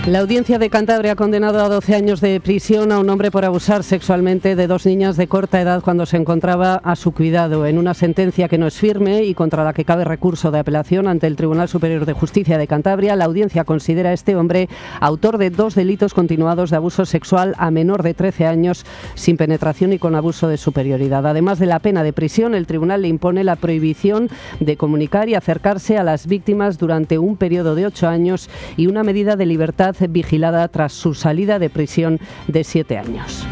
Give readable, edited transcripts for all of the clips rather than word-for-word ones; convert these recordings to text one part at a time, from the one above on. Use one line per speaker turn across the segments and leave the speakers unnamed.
La Audiencia de Cantabria ha condenado a 12 años de prisión a un hombre por abusar sexualmente de 2 niñas de corta edad cuando se encontraba a su cuidado, en una sentencia que no es firme y contra la que cabe recurso de apelación ante el Tribunal Superior de Justicia de Cantabria. La Audiencia considera a este hombre autor de 2 delitos continuados de abuso sexual a menor de 13 años sin penetración y con abuso de superioridad. Además de la pena de prisión, el tribunal le impone la prohibición de comunicar y acercarse a las víctimas durante un periodo de 8 años y una medida de libertad vigilada tras su salida de prisión de 7 años.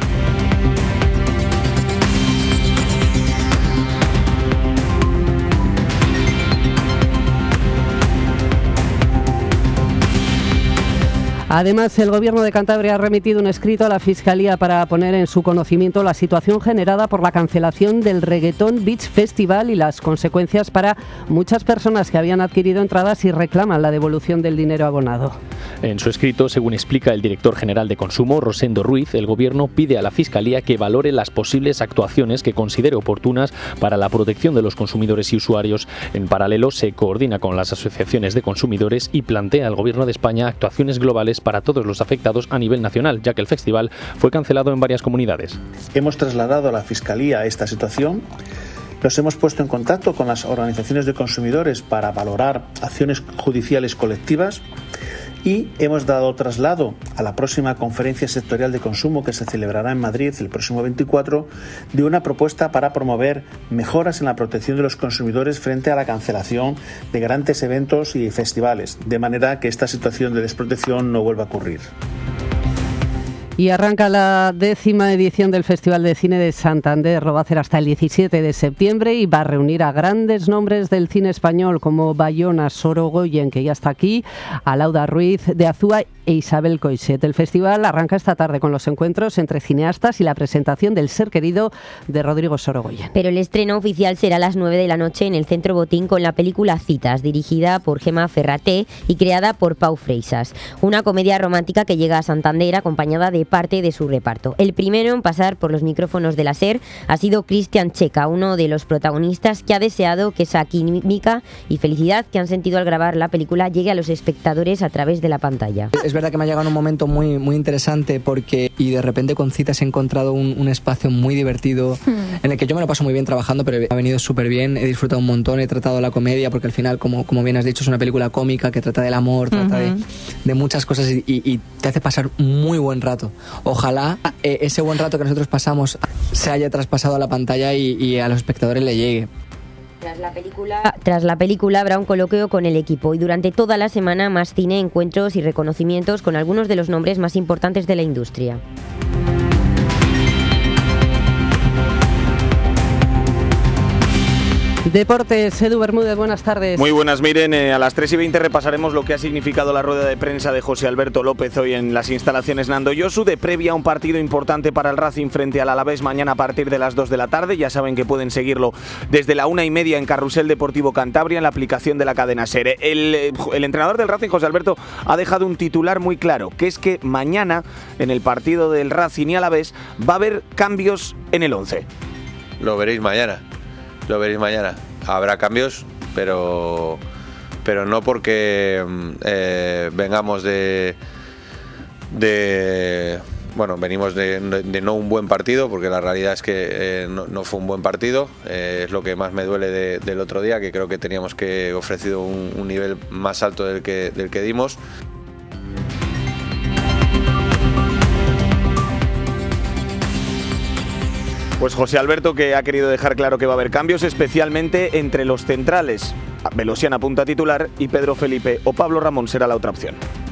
Además, el Gobierno de Cantabria ha remitido un escrito a la Fiscalía para poner en su conocimiento la situación generada por la cancelación del Reggaeton Beach Festival y las consecuencias para muchas personas que habían adquirido entradas y reclaman la devolución del dinero abonado.
En su escrito, según explica el director general de Consumo, Rosendo Ruiz, el Gobierno pide a la Fiscalía que valore las posibles actuaciones que considere oportunas para la protección de los consumidores y usuarios. En paralelo, se coordina con las asociaciones de consumidores y plantea al Gobierno de España actuaciones globales para todos los afectados a nivel nacional, ya que el festival fue cancelado en varias comunidades.
Hemos trasladado a la Fiscalía esta situación. Nos hemos puesto en contacto con las organizaciones de consumidores para valorar acciones judiciales colectivas y hemos dado traslado a la próxima conferencia sectorial de consumo que se celebrará en Madrid el próximo 24 de una propuesta para promover mejoras en la protección de los consumidores frente a la cancelación de grandes eventos y festivales, de manera que esta situación de desprotección no vuelva a ocurrir.
Y arranca la 10ª edición del Festival de Cine de Santander. Lo va a hacer hasta el 17 de septiembre y va a reunir a grandes nombres del cine español como Bayona, Sorogoyen, que ya está aquí, Alauda Ruiz de Azúa e Isabel Coixet. El festival arranca esta tarde con los encuentros entre cineastas y la presentación del Ser querido de Rodrigo Sorogoyen.
Pero el estreno oficial será a las 9 de la noche en el Centro Botín con la película Citas, dirigida por Gemma Ferraté y creada por Pau Freixas. Una comedia romántica que llega a Santander acompañada de parte de su reparto. El primero en pasar por los micrófonos de la SER ha sido Cristian Checa, uno de los protagonistas, que ha deseado que esa química y felicidad que han sentido al grabar la película llegue a los espectadores a través de la pantalla.
Es verdad que me ha llegado un momento muy interesante y de repente con Citas he encontrado un espacio muy divertido en el que yo me lo paso muy bien trabajando, pero ha venido súper bien, he disfrutado un montón, he tratado la comedia porque al final, como bien has dicho, es una película cómica que trata del amor, trata de muchas cosas y te hace pasar muy buen rato. Ojalá ese buen rato que nosotros pasamos se haya traspasado a la pantalla y a los espectadores le llegue.
Tras la película habrá un coloquio con el equipo y durante toda la semana más cine, encuentros y reconocimientos con algunos de los nombres más importantes de la industria.
Deportes, Edu Bermúdez, buenas tardes.
Muy buenas, miren, a las 3:20 repasaremos lo que ha significado la rueda de prensa de José Alberto López hoy en las instalaciones Nando Yosu, de previa a un partido importante para el Racing frente al Alavés mañana a partir de las 2 de la tarde. Ya saben que pueden seguirlo desde la 1:30 en Carrusel Deportivo Cantabria, en la aplicación de la cadena SER. El entrenador del Racing, José Alberto, ha dejado un titular muy claro, que es que mañana, en el partido del Racing y Alavés, va a haber cambios en el 11.
Lo veréis mañana. Habrá cambios, pero no porque vengamos venimos de no un buen partido, porque la realidad es que no fue un buen partido. Es lo que más me duele del otro día, que creo que teníamos que ofrecido un nivel más alto del que dimos.
Pues José Alberto, que ha querido dejar claro que va a haber cambios, especialmente entre los centrales. Velosian apunta a titular y Pedro Felipe o Pablo Ramón será la otra opción.